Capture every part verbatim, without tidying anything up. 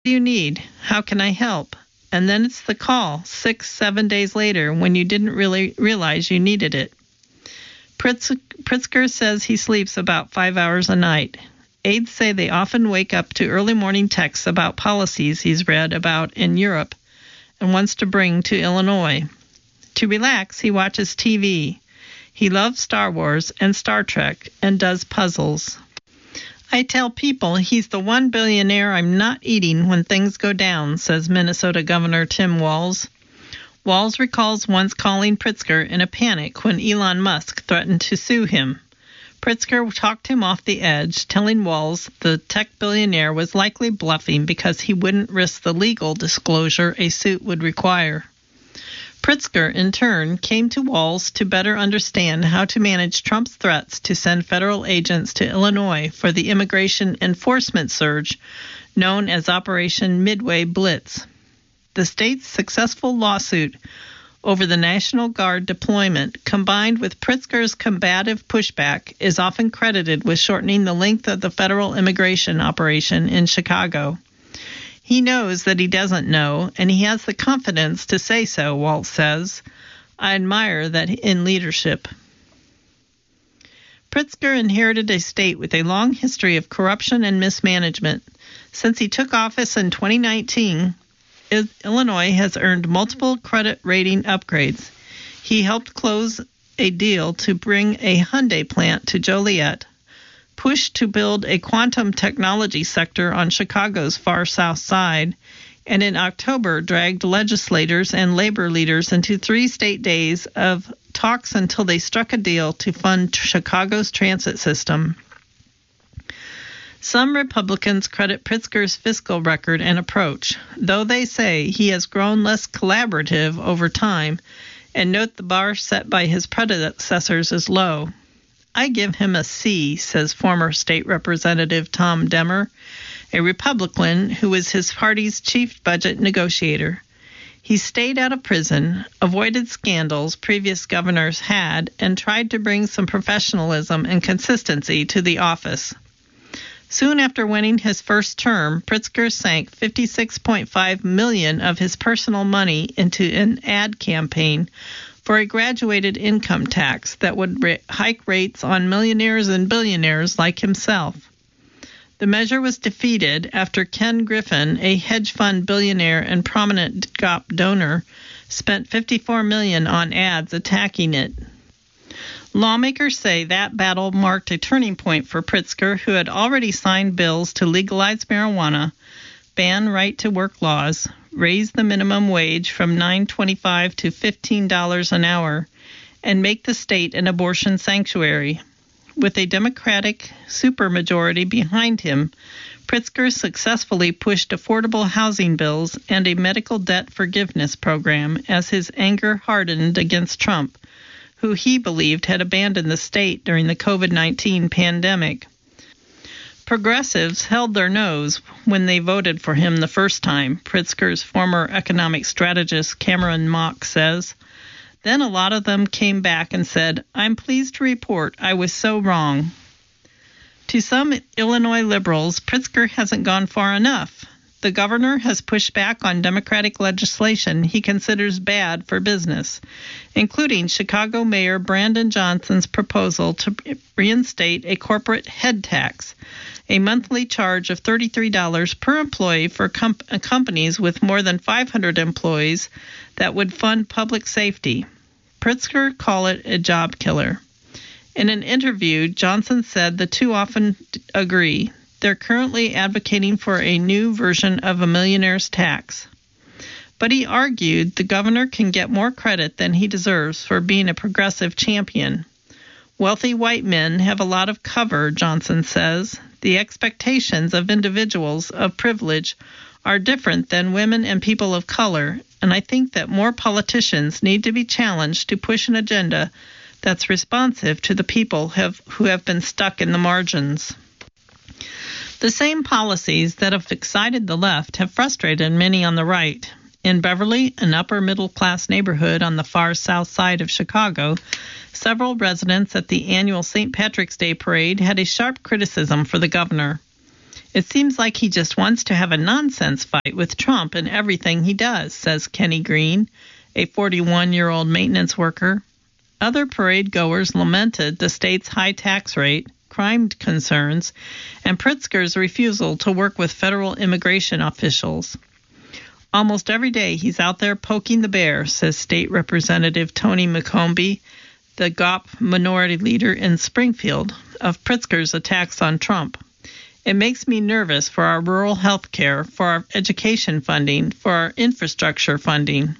do you need? How can I help? And then it's the call six, seven days later when you didn't really realize you needed it. Pritz, Pritzker says he sleeps about five hours a night. Aides say they often wake up to early morning texts about policies he's read about in Europe and wants to bring to Illinois. To relax, he watches T V. He loves Star Wars and Star Trek and does puzzles. I tell people he's the one billionaire I'm not eating when things go down, says Minnesota Governor Tim Walz. Walz recalls once calling Pritzker in a panic when Elon Musk threatened to sue him. Pritzker talked him off the edge, telling Walz the tech billionaire was likely bluffing because he wouldn't risk the legal disclosure a suit would require. Pritzker, in turn, came to Walz to better understand how to manage Trump's threats to send federal agents to Illinois for the immigration enforcement surge known as Operation Midway Blitz. The state's successful lawsuit over the National Guard deployment, combined with Pritzker's combative pushback, is often credited with shortening the length of the federal immigration operation in Chicago. He knows that he doesn't know, and he has the confidence to say so, Walz says. I admire that in leadership. Pritzker inherited a state with a long history of corruption and mismanagement. Since he took office in twenty nineteen, Illinois has earned multiple credit rating upgrades. He helped close a deal to bring a Hyundai plant to Joliet, pushed to build a quantum technology sector on Chicago's far south side, and in October dragged legislators and labor leaders into three state days of talks until they struck a deal to fund Chicago's transit system. Some Republicans credit Pritzker's fiscal record and approach, though they say he has grown less collaborative over time and note the bar set by his predecessors is low. I give him a C, says former State Representative Tom Demmer, a Republican who was his party's chief budget negotiator. He stayed out of prison, avoided scandals previous governors had, and tried to bring some professionalism and consistency to the office. Soon after winning his first term, Pritzker sank fifty-six point five million dollars of his personal money into an ad campaign for a graduated income tax that would ra- hike rates on millionaires and billionaires like himself. The measure was defeated after Ken Griffin, a hedge fund billionaire and prominent G O P donor, spent fifty-four million dollars on ads attacking it. Lawmakers say that battle marked a turning point for Pritzker, who had already signed bills to legalize marijuana, ban right-to-work laws, raise the minimum wage from nine dollars and twenty-five cents to fifteen dollars an hour, and make the state an abortion sanctuary. With a Democratic supermajority behind him, Pritzker successfully pushed affordable housing bills and a medical debt forgiveness program as his anger hardened against Trump, who he believed had abandoned the state during the covid nineteen pandemic. Progressives held their nose when they voted for him the first time, Pritzker's former economic strategist Cameron Mock says. Then a lot of them came back and said, I'm pleased to report I was so wrong. To some Illinois liberals, Pritzker hasn't gone far enough. The governor has pushed back on Democratic legislation he considers bad for business, including Chicago Mayor Brandon Johnson's proposal to reinstate a corporate head tax, a monthly charge of thirty-three dollars per employee for com- companies with more than five hundred employees that would fund public safety. Pritzker called it a job killer. In an interview, Johnson said the two often agree. They're currently advocating for a new version of a millionaire's tax. But he argued the governor can get more credit than he deserves for being a progressive champion. Wealthy white men have a lot of cover, Johnson says. The expectations of individuals of privilege are different than women and people of color, and I think that more politicians need to be challenged to push an agenda that's responsive to the people have, who have been stuck in the margins. The same policies that have excited the left have frustrated many on the right. In Beverly, an upper-middle-class neighborhood on the far south side of Chicago, several residents at the annual Saint Patrick's Day parade had a sharp criticism for the governor. It seems like he just wants to have a nonsense fight with Trump in everything he does, says Kenny Green, a forty-one-year-old maintenance worker. Other parade goers lamented the state's high tax rate, crime concerns, and Pritzker's refusal to work with federal immigration officials. Almost every day he's out there poking the bear, says State Representative Tony McCombie, the G O P minority leader in Springfield, of Pritzker's attacks on Trump. It makes me nervous for our rural health care, for our education funding, for our infrastructure funding.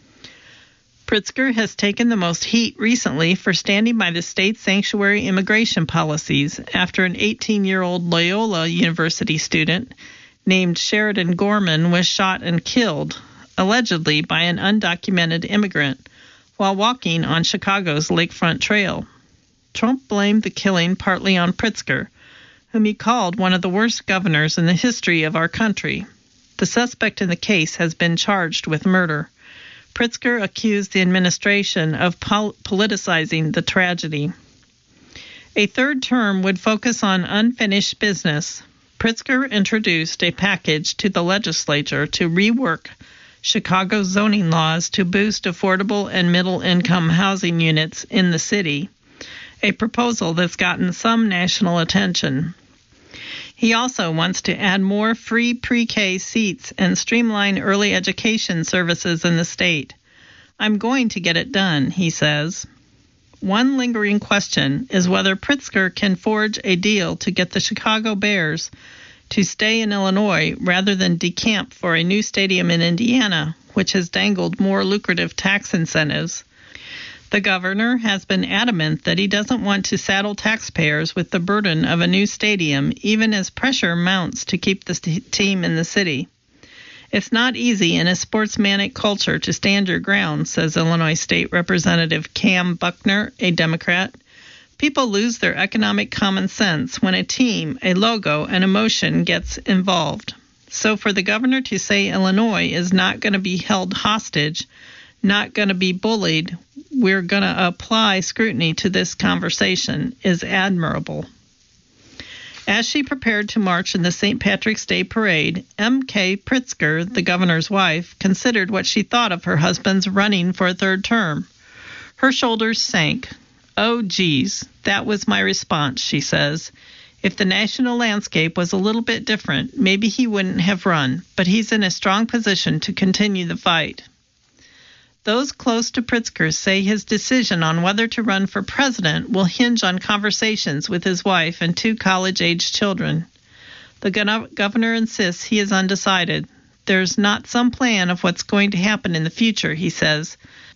Pritzker has taken the most heat recently for standing by the state's sanctuary immigration policies after an eighteen-year-old Loyola University student named Sheridan Gorman was shot and killed, allegedly by an undocumented immigrant, while walking on Chicago's Lakefront Trail. Trump blamed the killing partly on Pritzker, whom he called one of the worst governors in the history of our country. The suspect in the case has been charged with murder. Pritzker accused the administration of pol- politicizing the tragedy. A third term would focus on unfinished business. Pritzker introduced a package to the legislature to rework Chicago's zoning laws to boost affordable and middle-income housing units in the city, a proposal that's gotten some national attention. He also wants to add more free pre-K seats and streamline early education services in the state. I'm going to get it done, he says. One lingering question is whether Pritzker can forge a deal to get the Chicago Bears to stay in Illinois rather than decamp for a new stadium in Indiana, which has dangled more lucrative tax incentives. The governor has been adamant that he doesn't want to saddle taxpayers with the burden of a new stadium, even as pressure mounts to keep the st- team in the city. It's not easy in a sportsmanic culture to stand your ground, says Illinois State Representative Cam Buckner, a Democrat. People lose their economic common sense when a team, a logo, an emotion gets involved. So for the governor to say Illinois is not going to be held hostage, not going to be bullied, we're going to apply scrutiny to this conversation, is admirable. As she prepared to march in the Saint Patrick's Day parade, M K Pritzker, the governor's wife, considered what she thought of her husband's running for a third term. Her shoulders sank. Oh, geez, that was my response, she says. If the national landscape was a little bit different, maybe he wouldn't have run, but he's in a strong position to continue the fight. Those close to Pritzker say his decision on whether to run for president will hinge on conversations with his wife and two college-age children. The gov- governor insists he is undecided. There's not some plan of what's going to happen in the future, he says.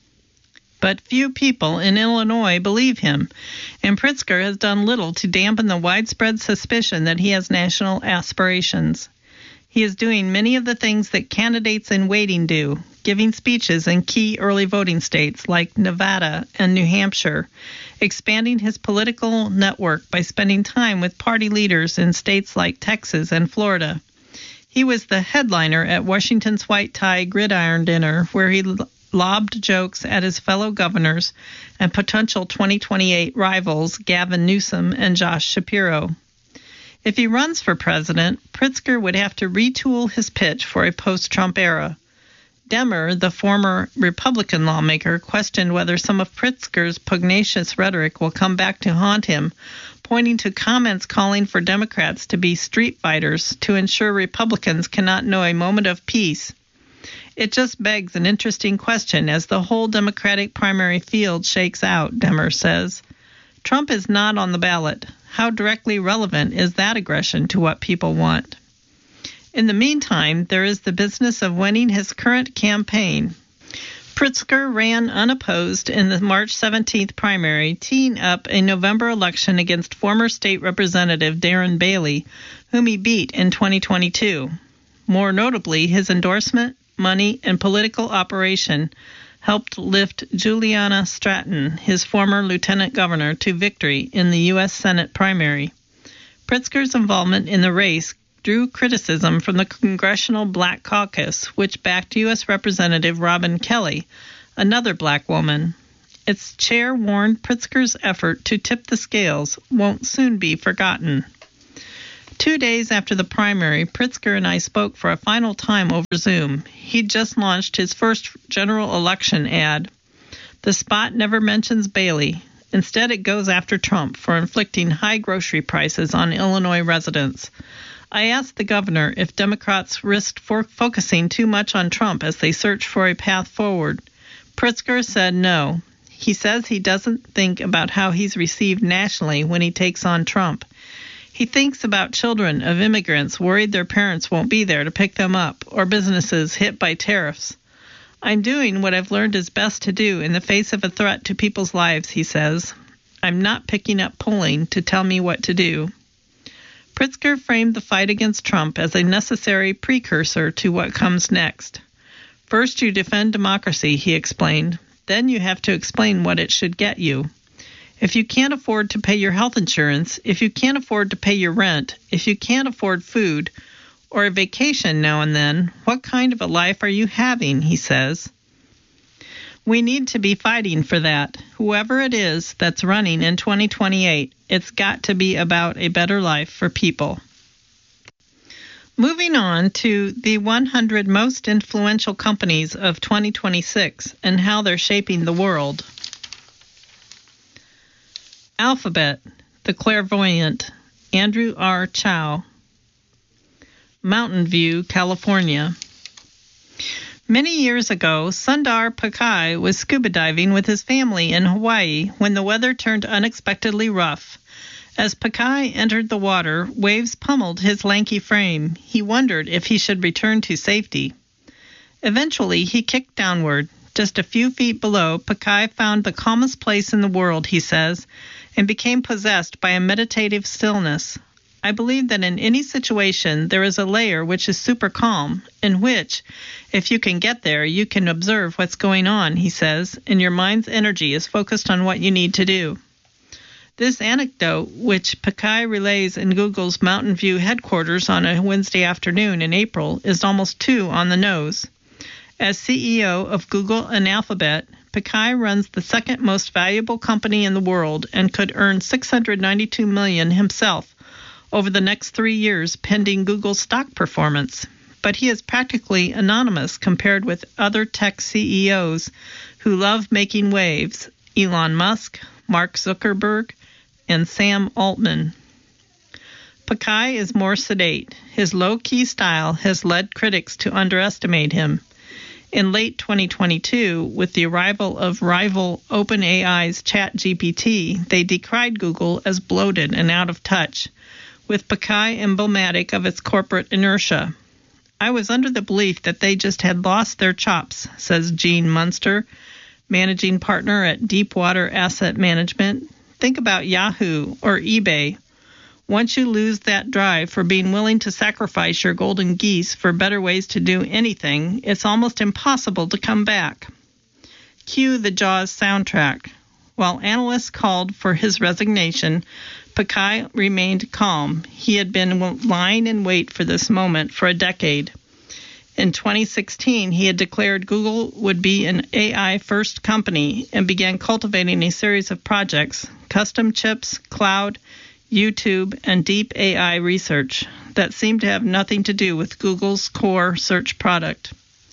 But few people in Illinois believe him, and Pritzker has done little to dampen the widespread suspicion that he has national aspirations. He is doing many of the things that candidates in waiting do, giving speeches in key early voting states like Nevada and New Hampshire, expanding his political network by spending time with party leaders in states like Texas and Florida. He was the headliner at Washington's White Tie Gridiron Dinner, where he lobbed jokes at his fellow governors and potential twenty twenty-eight rivals Gavin Newsom and Josh Shapiro. If he runs for president, Pritzker would have to retool his pitch for a post-Trump era. Demmer, the former Republican lawmaker, questioned whether some of Pritzker's pugnacious rhetoric will come back to haunt him, pointing to comments calling for Democrats to be street fighters to ensure Republicans cannot know a moment of peace. It just begs an interesting question as the whole Democratic primary field shakes out, Demmer says. Trump is not on the ballot. How directly relevant is that aggression to what people want? In the meantime, there is the business of winning his current campaign. Pritzker ran unopposed in the March seventeenth primary, teeing up a November election against former state representative Darren Bailey, whom he beat in twenty twenty-two. More notably, his endorsement, money, and political operation helped lift Juliana Stratton, his former lieutenant governor, to victory in the U S Senate primary. Pritzker's involvement in the race drew criticism from the Congressional Black Caucus, which backed U S Representative Robin Kelly, another black woman. Its chair warned Pritzker's effort to tip the scales won't soon be forgotten. Two days after the primary, Pritzker and I spoke for a final time over Zoom. He'd just launched his first general election ad. The spot never mentions Bailey. Instead, it goes after Trump for inflicting high grocery prices on Illinois residents. I asked the governor if Democrats risked for focusing too much on Trump as they search for a path forward. Pritzker said no. He says he doesn't think about how he's received nationally when he takes on Trump. He thinks about children of immigrants worried their parents won't be there to pick them up, or businesses hit by tariffs. I'm doing what I've learned is best to do in the face of a threat to people's lives, he says. I'm not picking up polling to tell me what to do. Pritzker framed the fight against Trump as a necessary precursor to what comes next. First, you defend democracy, he explained. Then you have to explain what it should get you. If you can't afford to pay your health insurance, if you can't afford to pay your rent, if you can't afford food or a vacation now and then, what kind of a life are you having, he says. We need to be fighting for that. Whoever it is that's running in twenty twenty-eight, it's got to be about a better life for people. Moving on to the one hundred most influential companies of twenty twenty-six and how they're shaping the world. Alphabet, the clairvoyant, Andrew R. Chow. Mountain View, California. Many years ago, Sundar Pichai was scuba diving with his family in Hawaii when the weather turned unexpectedly rough. As Pichai entered the water, waves pummeled his lanky frame. He wondered if he should return to safety. Eventually, he kicked downward. Just a few feet below, Pichai found the calmest place in the world, he says, and became possessed by a meditative stillness. I believe that in any situation there is a layer which is super calm, in which, if you can get there, you can observe what's going on, he says, and your mind's energy is focused on what you need to do. This anecdote, which Pichai relays in Google's Mountain View headquarters on a Wednesday afternoon in April, is almost too on the nose. As C E O of Google and Alphabet, Pichai runs the second most valuable company in the world and could earn six hundred ninety-two million dollars himself over the next three years pending Google's stock performance. But he is practically anonymous compared with other tech C E Os who love making waves, Elon Musk, Mark Zuckerberg, and Sam Altman. Pichai is more sedate. His low-key style has led critics to underestimate him. In late twenty twenty-two, with the arrival of rival OpenAI's ChatGPT, they decried Google as bloated and out of touch, with Pichai emblematic of its corporate inertia. I was under the belief that they just had lost their chops, says Gene Munster, managing partner at Deepwater Asset Management. Think about Yahoo or eBay. Once you lose that drive for being willing to sacrifice your golden geese for better ways to do anything, it's almost impossible to come back. Cue the Jaws soundtrack. While analysts called for his resignation, Pichai remained calm. He had been lying in wait for this moment for a decade. In twenty sixteen, he had declared Google would be an A I-first company and began cultivating a series of projects, custom chips, cloud, YouTube, and deep A I research that seemed to have nothing to do with Google's core search product.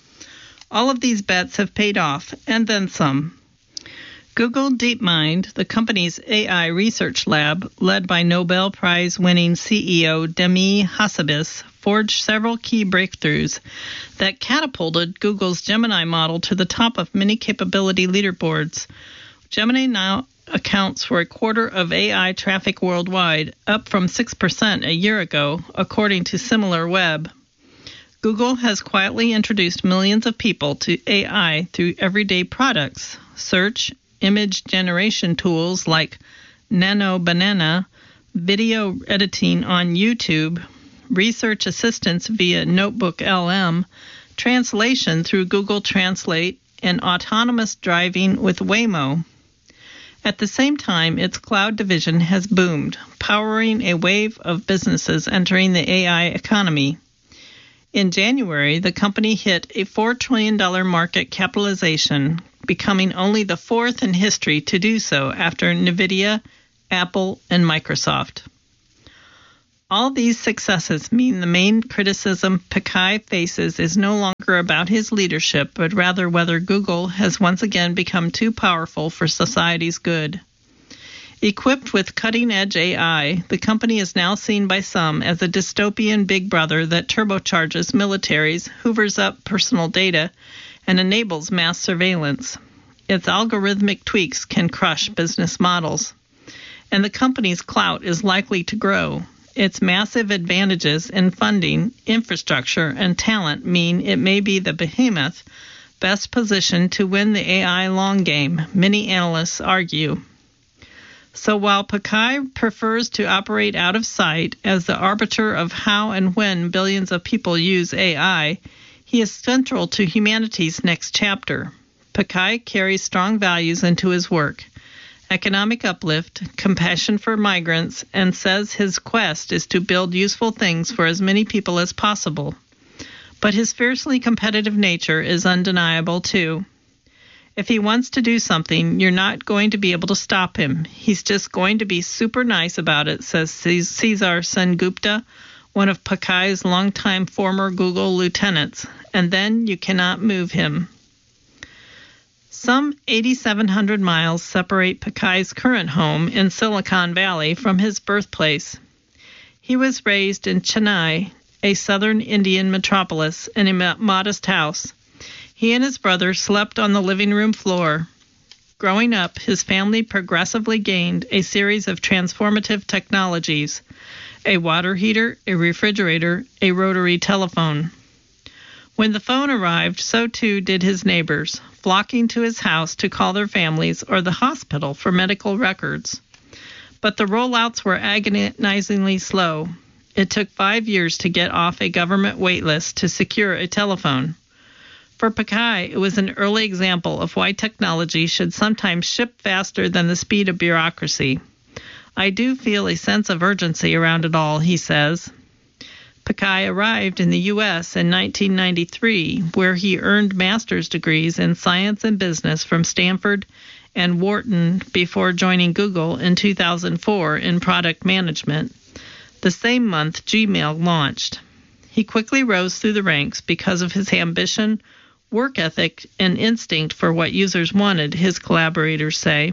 All of these bets have paid off, and then some. Google DeepMind, the company's A I research lab, led by Nobel Prize-winning C E O Demis Hassabis, forged several key breakthroughs that catapulted Google's Gemini model to the top of many capability leaderboards. Gemini now accounts for a quarter of A I traffic worldwide, up from six percent a year ago, according to SimilarWeb. Google has quietly introduced millions of people to A I through everyday products, search, image generation tools like Nano Banana, video editing on YouTube, research assistance via Notebook L M, translation through Google Translate, and autonomous driving with Waymo. At the same time, its cloud division has boomed, powering a wave of businesses entering the A I economy. In January, the company hit a four trillion dollars market capitalization, becoming only the fourth in history to do so after NVIDIA, Apple, and Microsoft. All these successes mean the main criticism Pichai faces is no longer about his leadership, but rather whether Google has once again become too powerful for society's good. Equipped with cutting-edge A I, the company is now seen by some as a dystopian big brother that turbocharges militaries, hoovers up personal data, and enables mass surveillance. Its algorithmic tweaks can crush business models. And the company's clout is likely to grow. Its massive advantages in funding, infrastructure, and talent mean it may be the behemoth best positioned to win the A I long game, many analysts argue. So while Pichai prefers to operate out of sight as the arbiter of how and when billions of people use A I, he is central to humanity's next chapter. Pichai carries strong values into his work. Economic uplift, compassion for migrants, and says his quest is to build useful things for as many people as possible. But his fiercely competitive nature is undeniable, too. If he wants to do something, you're not going to be able to stop him. He's just going to be super nice about it, says Cesar Sengupta, one of Pichai's longtime former Google lieutenants, and then you cannot move him. Some eight thousand seven hundred miles separate Pichai's current home in Silicon Valley from his birthplace. He was raised in Chennai, a southern Indian metropolis, in a modest house. He and his brother slept on the living room floor. Growing up, his family progressively gained a series of transformative technologies: a water heater, a refrigerator, a rotary telephone. When the phone arrived, so too did his neighbors, flocking to his house to call their families or the hospital for medical records. But the rollouts were agonizingly slow. It took five years to get off a government waitlist to secure a telephone. For Pichai, it was an early example of why technology should sometimes ship faster than the speed of bureaucracy. I do feel a sense of urgency around it all, he says. Pichai arrived in the U S in nineteen ninety-three, where he earned master's degrees in science and business from Stanford and Wharton before joining Google in two thousand four in product management. The same month, Gmail launched. He quickly rose through the ranks because of his ambition, work ethic, and instinct for what users wanted, his collaborators say.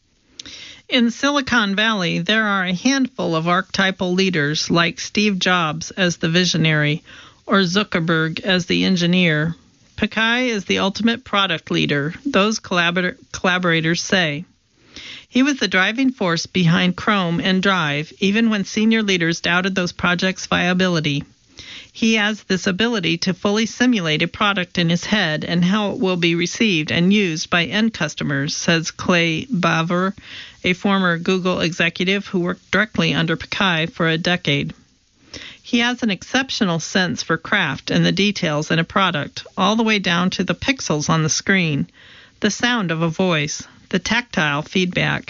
In Silicon Valley, there are a handful of archetypal leaders like Steve Jobs as the visionary or Zuckerberg as the engineer. Pichai is the ultimate product leader, those collabor- collaborators say. He was the driving force behind Chrome and Drive, even when senior leaders doubted those projects' viability. He has this ability to fully simulate a product in his head and how it will be received and used by end customers, says Clay Bavor, a former Google executive who worked directly under Pichai for a decade. He has an exceptional sense for craft and the details in a product, all the way down to the pixels on the screen, the sound of a voice, the tactile feedback.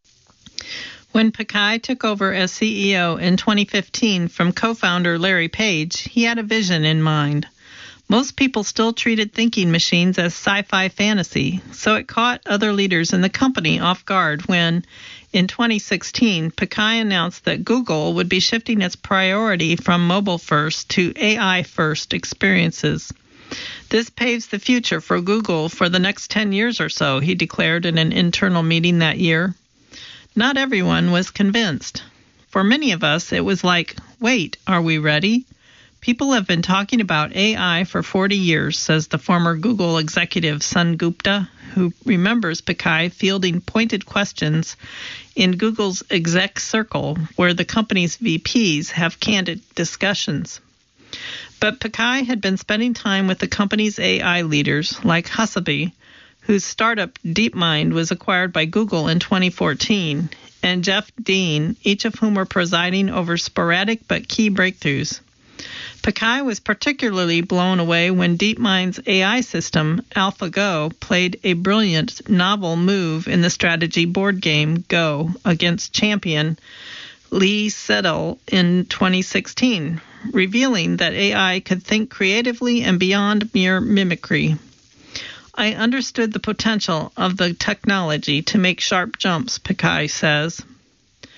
When Pichai took over as C E O in twenty fifteen from co-founder Larry Page, he had a vision in mind. Most people still treated thinking machines as sci-fi fantasy, so it caught other leaders in the company off guard when, in twenty sixteen, Pichai announced that Google would be shifting its priority from mobile-first to A I-first experiences. This paves the future for Google for the next ten years or so, he declared in an internal meeting that year. Not everyone was convinced. For many of us, it was like, wait, are we ready? People have been talking about A I for forty years, says the former Google executive Sun Gupta, who remembers Pichai fielding pointed questions in Google's exec circle, where the company's V Ps have candid discussions. But Pichai had been spending time with the company's A I leaders, like Hasabi, whose startup DeepMind was acquired by Google in twenty fourteen, and Jeff Dean, each of whom were presiding over sporadic but key breakthroughs. Pichai was particularly blown away when DeepMind's A I system, AlphaGo, played a brilliant, novel move in the strategy board game Go against champion Lee Sedol in twenty sixteen, revealing that A I could think creatively and beyond mere mimicry. I understood the potential of the technology to make sharp jumps, Pichai says.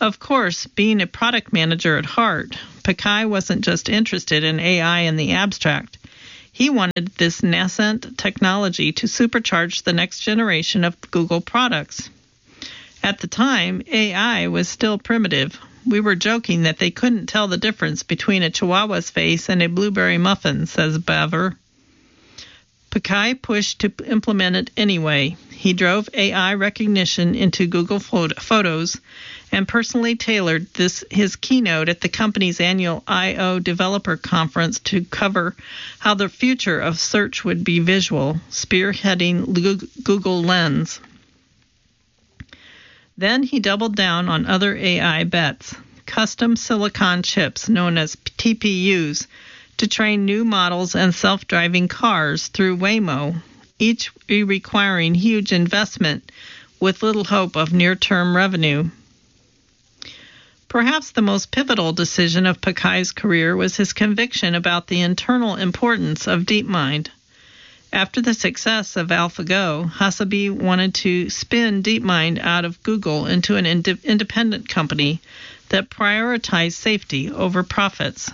Of course, being a product manager at heart, Picai wasn't just interested in A I in the abstract. He wanted this nascent technology to supercharge the next generation of Google products. At the time, A I was still primitive. We were joking that they couldn't tell the difference between a Chihuahua's face and a blueberry muffin, says Baver. Picai pushed to implement it anyway. He drove A I recognition into Google Photos and personally tailored this his keynote at the company's annual I O Developer Conference to cover how the future of search would be visual, spearheading Google Lens. Then he doubled down on other A I bets, custom silicon chips known as T P Us, to train new models and self-driving cars through Waymo, each requiring huge investment with little hope of near-term revenue. Perhaps the most pivotal decision of Picai's career was his conviction about the internal importance of DeepMind. After the success of AlphaGo, Hasibe wanted to spin DeepMind out of Google into an ind- independent company that prioritized safety over profits.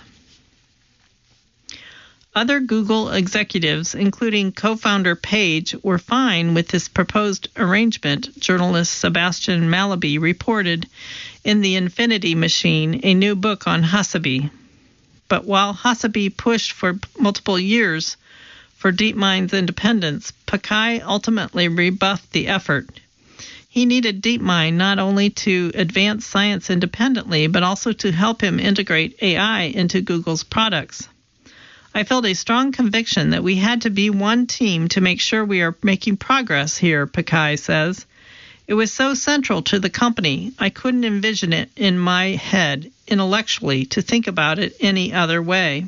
Other Google executives, including co-founder Page, were fine with this proposed arrangement, journalist Sebastian Mallaby reported in The Infinity Machine, a new book on Hasibe. But while Hasibe pushed for multiple years for DeepMind's independence, Picai ultimately rebuffed the effort. He needed DeepMind not only to advance science independently, but also to help him integrate A I into Google's products. I felt a strong conviction that we had to be one team to make sure we are making progress here, Picai says. It was so central to the company, I couldn't envision it in my head intellectually to think about it any other way.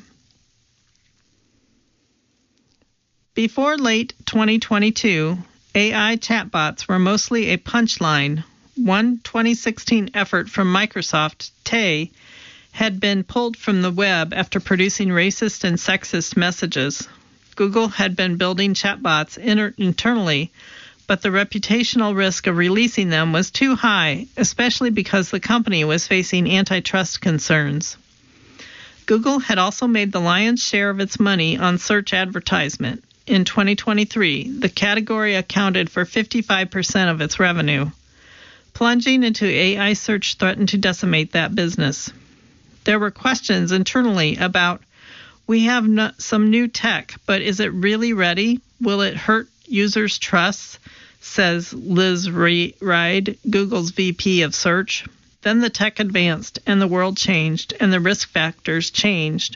Before late twenty twenty-two, A I chatbots were mostly a punchline. One twenty sixteen effort from Microsoft, Tay, had been pulled from the web after producing racist and sexist messages. Google had been building chatbots inter- internally, but the reputational risk of releasing them was too high, especially because the company was facing antitrust concerns. Google had also made the lion's share of its money on search advertisement. In twenty twenty-three, the category accounted for fifty-five percent of its revenue. Plunging into A I search threatened to decimate that business. There were questions internally about, we have no, some new tech, but is it really ready? Will it hurt users' trust? Says Liz Reid, Google's V P of Search. Then the tech advanced, and the world changed, and the risk factors changed.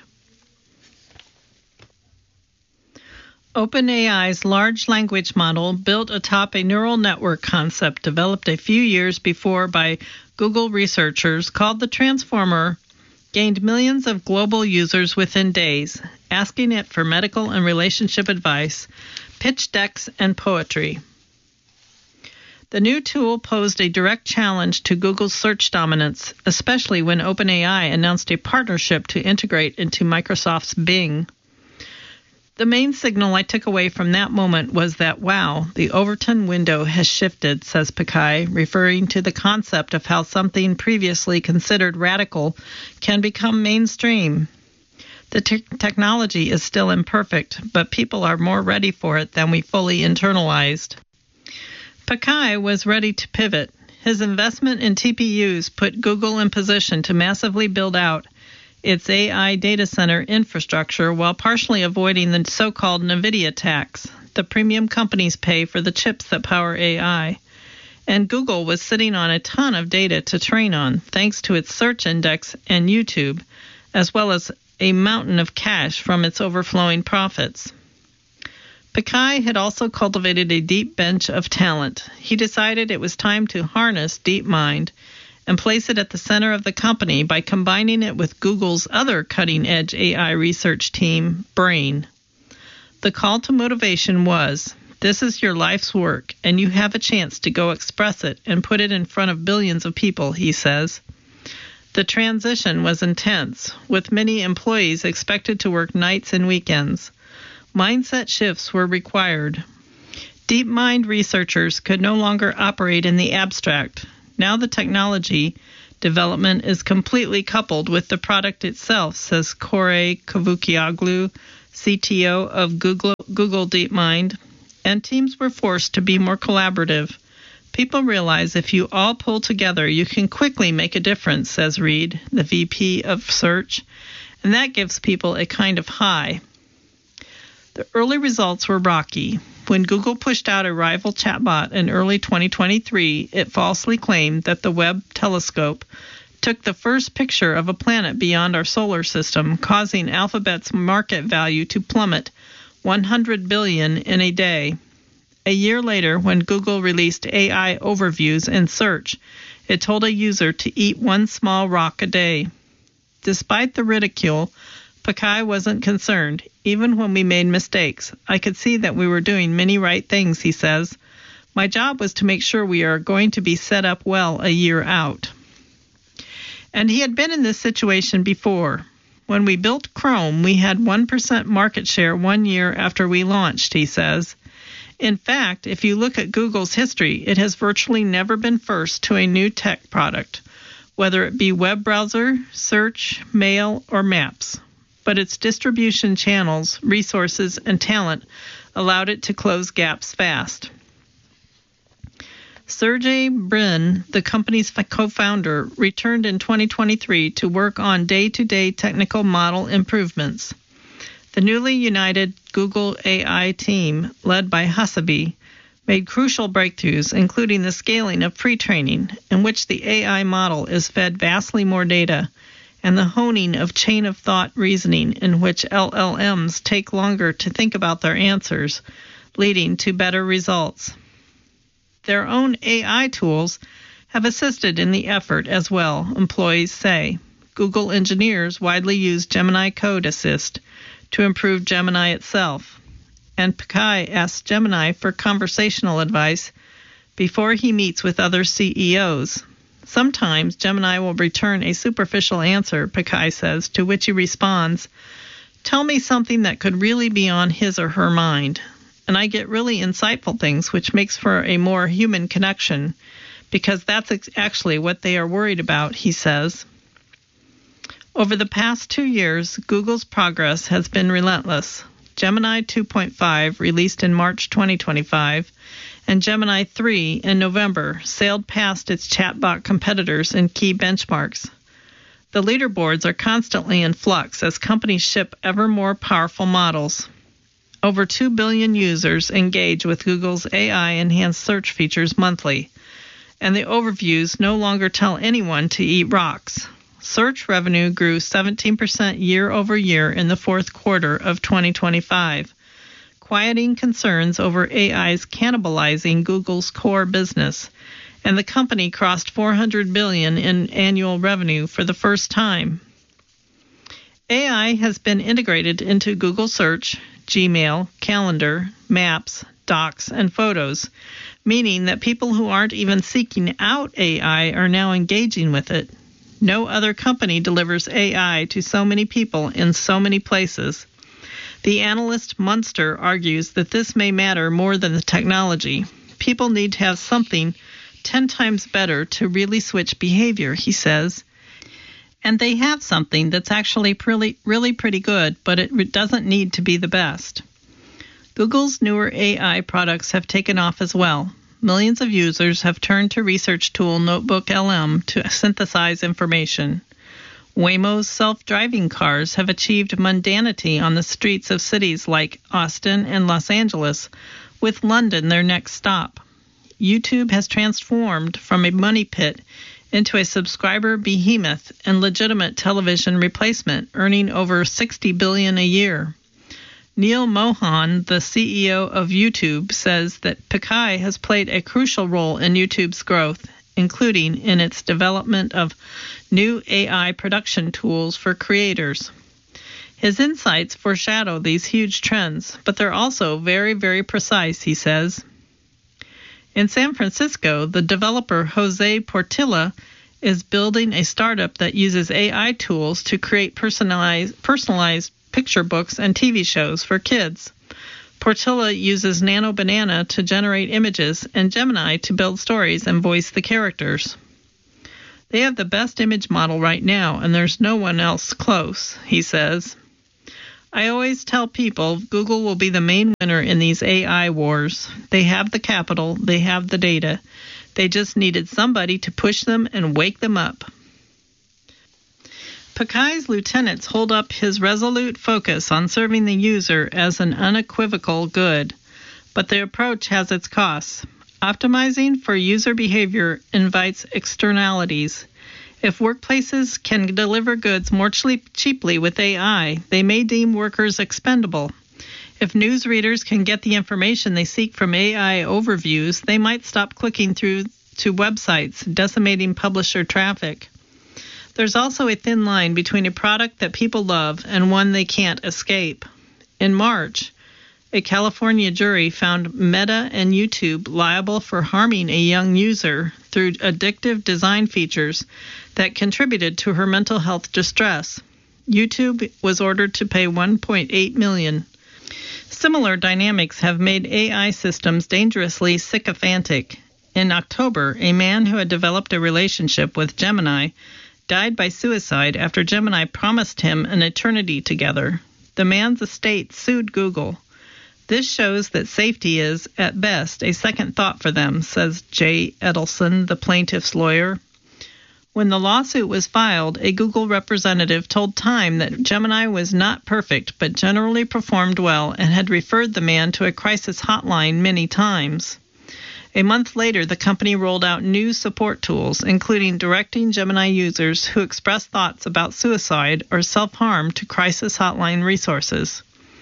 OpenAI's large language model, built atop a neural network concept developed a few years before by Google researchers, called the Transformer, gained millions of global users within days, asking it for medical and relationship advice, pitch decks, and poetry. The new tool posed a direct challenge to Google's search dominance, especially when OpenAI announced a partnership to integrate into Microsoft's Bing. The main signal I took away from that moment was that, wow, the Overton window has shifted, says Picai, referring to the concept of how something previously considered radical can become mainstream. The te- technology is still imperfect, but people are more ready for it than we fully internalized. Picai was ready to pivot. His investment in T P Us put Google in position to massively build out its A I data center infrastructure while partially avoiding the so-called NVIDIA tax, the premium companies pay for the chips that power A I. And Google was sitting on a ton of data to train on, thanks to its search index and YouTube, as well as a mountain of cash from its overflowing profits. Picai had also cultivated a deep bench of talent. He decided it was time to harness DeepMind and place it at the center of the company by combining it with Google's other cutting-edge A I research team, Brain. The call to motivation was, this is your life's work, and you have a chance to go express it and put it in front of billions of people, he says. The transition was intense, with many employees expected to work nights and weekends. Mindset shifts were required. DeepMind researchers could no longer operate in the abstract. Now the technology Development is completely coupled with the product itself, says Kore Kavukioglu, C T O of Google, Google DeepMind, and teams were forced to be more collaborative. People realize if you all pull together, you can quickly make a difference, says Reed, the V P of Search, and that gives people a kind of high. The early results were rocky. When Google pushed out a rival chatbot in early twenty twenty-three, it falsely claimed that the Webb telescope took the first picture of a planet beyond our solar system, causing Alphabet's market value to plummet one hundred billion dollars in a day. A year later, when Google released A I overviews in search, it told a user to eat one small rock a day. Despite the ridicule, Pichai wasn't concerned. Even when we made mistakes, I could see that we were doing many right things, he says. My job was to make sure we are going to be set up well a year out. And he had been in this situation before. When we built Chrome, we had one percent market share one year after we launched, he says. In fact, if you look at Google's history, it has virtually never been first to a new tech product, whether it be web browser, search, mail, or maps. But its distribution channels, resources, and talent allowed it to close gaps fast. Sergey Brin, the company's co-founder, returned in twenty twenty-three to work on day-to-day technical model improvements. The newly united Google A I team, led by Hasabi, made crucial breakthroughs, including the scaling of pre-training, in which the A I model is fed vastly more data, and the honing of chain-of-thought reasoning, in which L L Ms take longer to think about their answers, leading to better results. Their own A I tools have assisted in the effort as well, employees say. Google engineers widely use Gemini Code Assist to improve Gemini itself, and Pichai asks Gemini for conversational advice before he meets with other C E Os. Sometimes Gemini will return a superficial answer, Pichai says, to which he responds, "Tell me something that could really be on his or her mind." And I get really insightful things, which makes for a more human connection, because that's ex- actually what they are worried about, he says. Over the past two years, Google's progress has been relentless. Gemini two point five, released in March twenty twenty-five, and Gemini three in November, sailed past its chatbot competitors in key benchmarks. The leaderboards are constantly in flux as companies ship ever more powerful models. Over two billion users engage with Google's A I-enhanced search features monthly, and the overviews no longer tell anyone to eat rocks. Search revenue grew seventeen percent year over year in the fourth quarter of twenty twenty-five, quieting concerns over A I's cannibalizing Google's core business, and the company crossed four hundred billion dollars in annual revenue for the first time. A I has been integrated into Google Search, Gmail, Calendar, Maps, Docs, and Photos, meaning that people who aren't even seeking out A I are now engaging with it. No other company delivers A I to so many people in so many places. The analyst Munster argues that this may matter more than the technology. People need to have something ten times better to really switch behavior, he says. And they have something that's actually pretty, really pretty good, but it doesn't need to be the best. Google's newer A I products have taken off as well. Millions of users have turned to research tool Notebook L M to synthesize information. Waymo's self-driving cars have achieved mundanity on the streets of cities like Austin and Los Angeles, with London their next stop. YouTube has transformed from a money pit into a subscriber behemoth and legitimate television replacement, earning over sixty billion dollars a year. Neil Mohan, the C E O of YouTube, says that Pichai has played a crucial role in YouTube's growth, including in its development of new A I production tools for creators. His insights foreshadow these huge trends, but they're also very, very precise, he says. In San Francisco, the developer Jose Portilla is building a startup that uses A I tools to create personalized, personalized picture books and T V shows for kids. Portilla uses Nano Banana to generate images and Gemini to build stories and voice the characters. They have the best image model right now, and there's no one else close, he says. I always tell people Google will be the main winner in these A I wars. They have the capital, they have the data. They just needed somebody to push them and wake them up. Pakai's lieutenants hold up his resolute focus on serving the user as an unequivocal good, but the approach has its costs. Optimizing for user behavior invites externalities. If workplaces can deliver goods more cheaply with A I, they may deem workers expendable. If news readers can get the information they seek from A I overviews, they might stop clicking through to websites, decimating publisher traffic. There's also a thin line between a product that people love and one they can't escape. In March, a California jury found Meta and YouTube liable for harming a young user through addictive design features that contributed to her mental health distress. YouTube was ordered to pay one point eight million dollars. Similar dynamics have made A I systems dangerously sycophantic. In October, a man who had developed a relationship with Gemini died by suicide after Gemini promised him an eternity together. The man's estate sued Google. This shows that safety is, at best, a second thought for them, says Jay Edelson, the plaintiff's lawyer. When the lawsuit was filed, a Google representative told Time that Gemini was not perfect but generally performed well and had referred the man to a crisis hotline many times. A month later, the company rolled out new support tools, including directing Gemini users who express thoughts about suicide or self-harm to crisis hotline resources.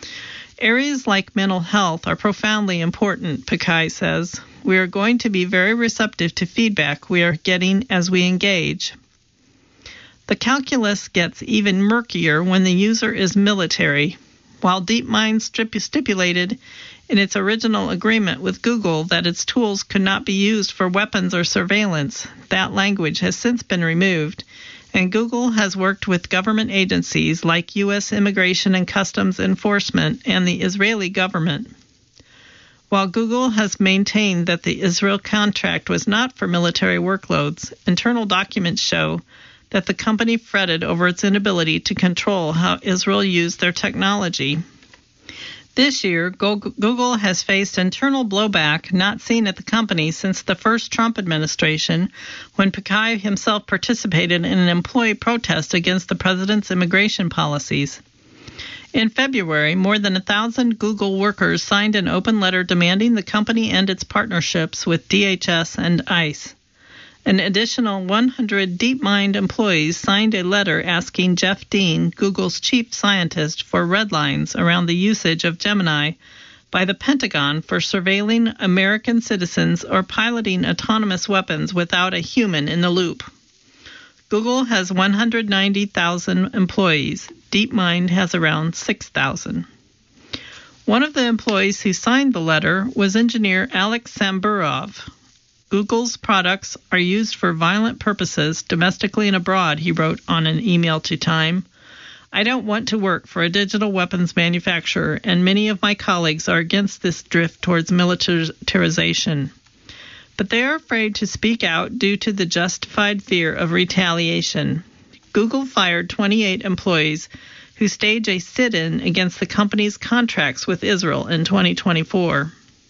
Areas like mental health are profoundly important, Pakai says. We are going to be very receptive to feedback we are getting as we engage. The calculus gets even murkier when the user is military. While DeepMind stipulated in its original agreement with Google that its tools could not be used for weapons or surveillance, that language has since been removed, and Google has worked with government agencies like U S Immigration and Customs Enforcement and the Israeli government. While Google has maintained that the Israel contract was not for military workloads, internal documents show that the company fretted over its inability to control how Israel used their technology. This year, Google has faced internal blowback not seen at the company since the first Trump administration, when Pakai himself participated in an employee protest against the president's immigration policies. In February, more than a thousand Google workers signed an open letter demanding the company end its partnerships with D H S and ICE. An additional one hundred DeepMind employees signed a letter asking Jeff Dean, Google's chief scientist, for red lines around the usage of Gemini by the Pentagon for surveilling American citizens or piloting autonomous weapons without a human in the loop. Google has one hundred ninety thousand employees. DeepMind has around six thousand. One of the employees who signed the letter was engineer Alex Samburov. Google's products are used for violent purposes domestically and abroad, he wrote on an email to Time. I don't want to work for a digital weapons manufacturer, and many of my colleagues are against this drift towards militarization. But they are afraid to speak out due to the justified fear of retaliation. Google fired twenty-eight employees who staged a sit-in against the company's contracts with Israel in twenty twenty-four.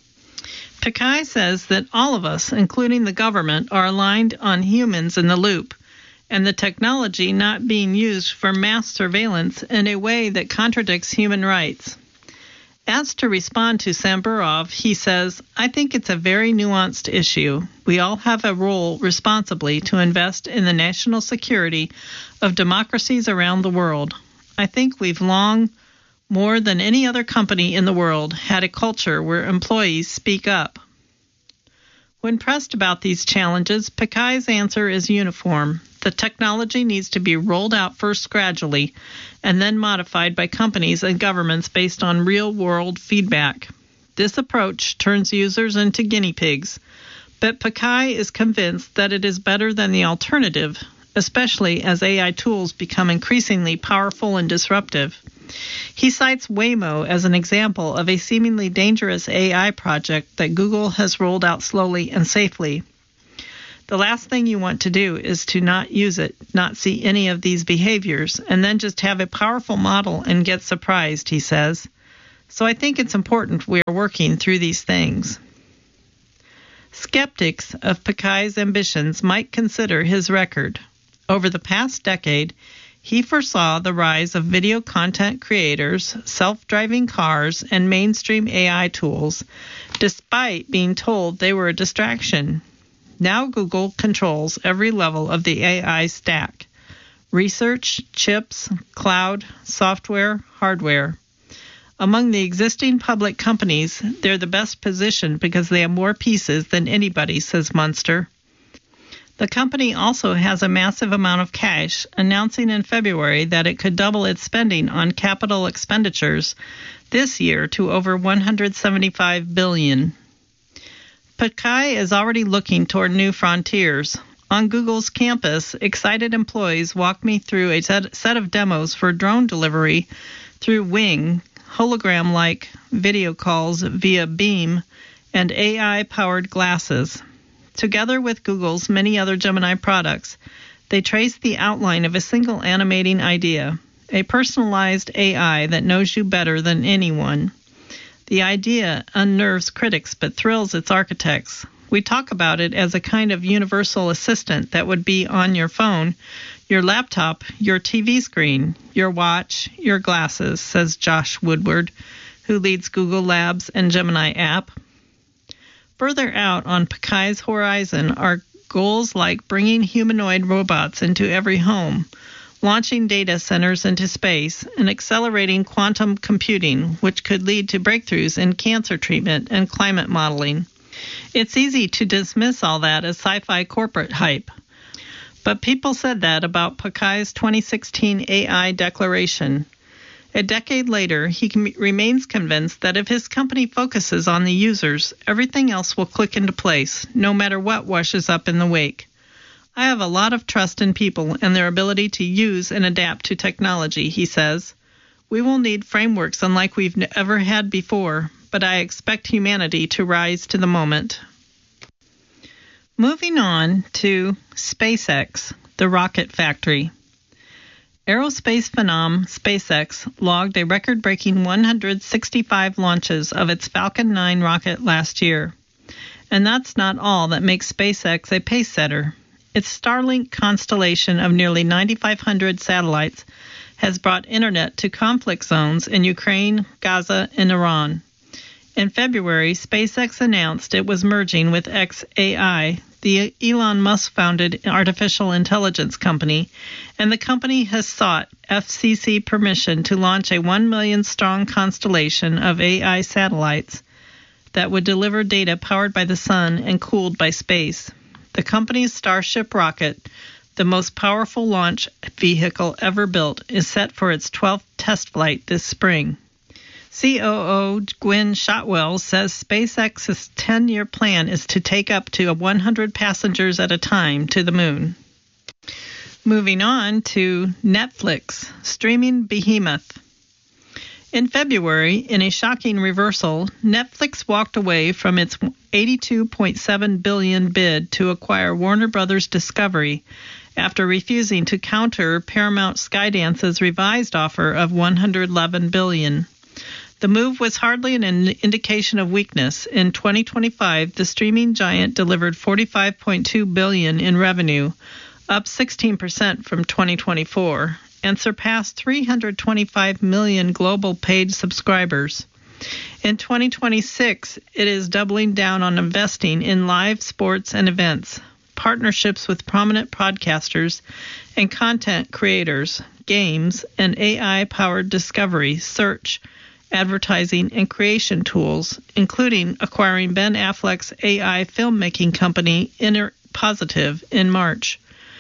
Pakai says that all of us, including the government, are aligned on humans in the loop, and the technology not being used for mass surveillance in a way that contradicts human rights. Asked to respond to Samburov, he says, I think it's a very nuanced issue. We all have a role responsibly to invest in the national security of democracies around the world. I think we've long, more than any other company in the world, had a culture where employees speak up. When pressed about these challenges, Pakai's answer is uniform. The technology needs to be rolled out first gradually and then modified by companies and governments based on real-world feedback. This approach turns users into guinea pigs, but Pakai is convinced that it is better than the alternative, especially as A I tools become increasingly powerful and disruptive. He cites Waymo as an example of a seemingly dangerous A I project that Google has rolled out slowly and safely. The last thing you want to do is to not use it, not see any of these behaviors, and then just have a powerful model and get surprised, he says. So I think it's important we are working through these things. Skeptics of Picai's ambitions might consider his record. Over the past decade, he foresaw the rise of video content creators, self-driving cars, and mainstream A I tools, despite being told they were a distraction. Now Google controls every level of the A I stack: research, chips, cloud, software, hardware. Among the existing public companies, they're the best positioned because they have more pieces than anybody, says Munster. The company also has a massive amount of cash, announcing in February that it could double its spending on capital expenditures this year to over one hundred seventy-five billion dollars. Picai is already looking toward new frontiers. On Google's campus, excited employees walked me through a set of demos for drone delivery through Wing, hologram-like video calls via Beam, and A I-powered glasses. Together with Google's many other Gemini products, they trace the outline of a single animating idea, a personalized A I that knows you better than anyone. The idea unnerves critics but thrills its architects. We talk about it as a kind of universal assistant that would be on your phone, your laptop, your T V screen, your watch, your glasses, says Josh Woodward, who leads Google Labs and Gemini app. Further out on Picai's horizon are goals like bringing humanoid robots into every home, launching data centers into space, and accelerating quantum computing, which could lead to breakthroughs in cancer treatment and climate modeling. It's easy to dismiss all that as sci-fi corporate hype. But people said that about Picai's twenty sixteen A I declaration. A decade later, he com- remains convinced that if his company focuses on the users, everything else will click into place, no matter what washes up in the wake. I have a lot of trust in people and their ability to use and adapt to technology, he says. We will need frameworks unlike we've ever had before, but I expect humanity to rise to the moment. Moving on to SpaceX, the rocket factory. Aerospace phenom SpaceX logged a record-breaking one hundred sixty-five launches of its Falcon nine rocket last year. And that's not all that makes SpaceX a pacesetter. Its Starlink constellation of nearly nine thousand five hundred satellites has brought internet to conflict zones in Ukraine, Gaza, and Iran. In February, SpaceX announced it was merging with X A I, the Elon Musk-founded artificial intelligence company, and the company has sought F C C permission to launch a one million strong constellation of A I satellites that would deliver data powered by the sun and cooled by space. The company's Starship rocket, the most powerful launch vehicle ever built, is set for its twelfth test flight this spring. C O O Gwynne Shotwell says SpaceX's ten-year plan is to take up to one hundred passengers at a time to the moon. Moving on to Netflix, streaming behemoth. In February, in a shocking reversal, Netflix walked away from its eighty-two point seven billion dollars bid to acquire Warner Brothers Discovery after refusing to counter Paramount Skydance's revised offer of one hundred eleven billion dollars. The move was hardly an indication of weakness. In twenty twenty-five, the streaming giant delivered forty-five point two billion dollars in revenue, up sixteen percent from twenty twenty-four, and surpassed three hundred twenty-five million global paid subscribers. In twenty twenty-six, it is doubling down on investing in live sports and events, partnerships with prominent podcasters and content creators, games, and A I-powered discovery, search, advertising, and creation tools, including acquiring Ben Affleck's A I filmmaking company, InterPositive, in March.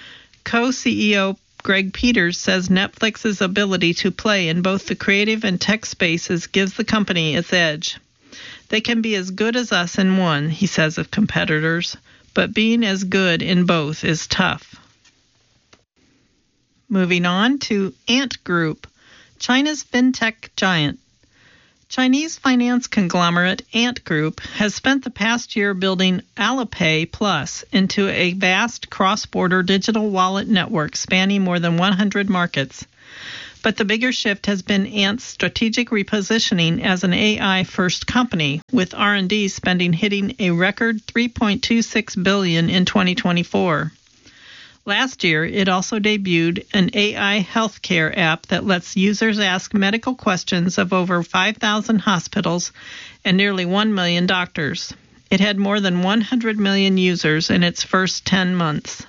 Co-C E O Greg Peters says Netflix's ability to play in both the creative and tech spaces gives the company its edge. They can be as good as us in one, he says of competitors, but being as good in both is tough. Moving on to Ant Group, China's fintech giant. Chinese finance conglomerate Ant Group has spent the past year building Alipay Plus into a vast cross-border digital wallet network spanning more than one hundred markets. But the bigger shift has been Ant's strategic repositioning as an A I-first company, with R and D spending hitting a record three point two six billion dollars in twenty twenty-four. Last year, it also debuted an A I healthcare app that lets users ask medical questions of over five thousand hospitals and nearly one million doctors. It had more than one hundred million users in its first ten months.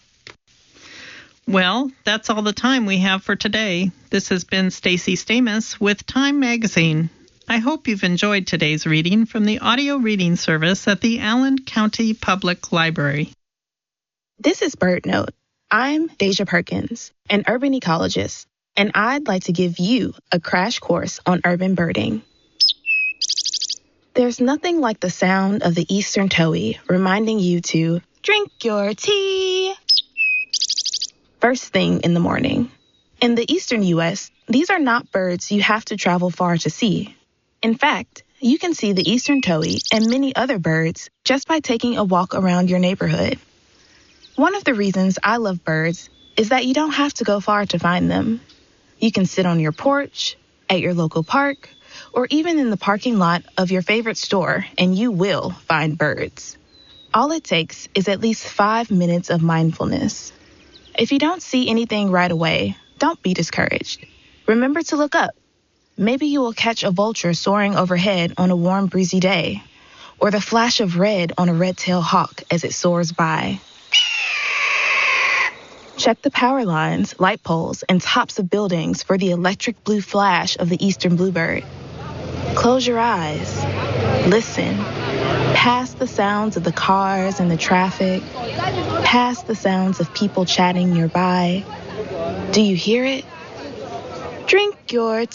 Well, that's all the time we have for today. This has been Stacey Stamus with Time Magazine. I hope you've enjoyed today's reading from the audio reading service at the Allen County Public Library. This is BirdNote. I'm Deja Perkins, an urban ecologist, and I'd like to give you a crash course on urban birding. There's nothing like the sound of the eastern towhee reminding you to drink your tea first thing in the morning. In the eastern U S, these are not birds you have to travel far to see. In fact, you can see the eastern towhee and many other birds just by taking a walk around your neighborhood. One of the reasons I love birds is that you don't have to go far to find them. You can sit on your porch, at your local park, or even in the parking lot of your favorite store, and you will find birds. All it takes is at least five minutes of mindfulness. If you don't see anything right away, don't be discouraged. Remember to look up. Maybe you will catch a vulture soaring overhead on a warm, breezy day, or the flash of red on a red-tailed hawk as it soars by. Check the power lines, light poles, and tops of buildings for the electric blue flash of the eastern bluebird. Close your eyes. Listen. Past the sounds of the cars and the traffic. Past the sounds of people chatting nearby. Do you hear it? Drink your tea.